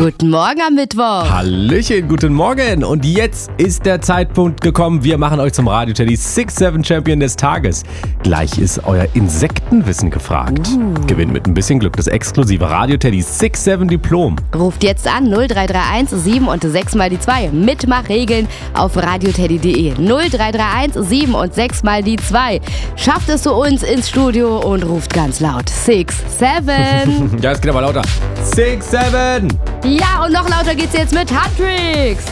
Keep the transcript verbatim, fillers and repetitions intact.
Guten Morgen am Mittwoch. Hallöchen, guten Morgen. Und jetzt ist der Zeitpunkt gekommen. Wir machen euch zum Radio Teddy six seven Champion des Tages. Gleich ist euer Insektenwissen gefragt. Uh. Gewinnt mit ein bisschen Glück das exklusive Radio Teddy six seven Diplom. Ruft jetzt an null drei drei eins sieben und sechs mal die zwei. Mitmachregeln auf radioteddy punkt de. null drei drei eins sieben und sechs mal die zwei. Schafft es zu uns ins Studio und ruft ganz laut six seven. Ja, es geht aber lauter. six seven. Ja, und noch lauter geht's jetzt mit Handtricks.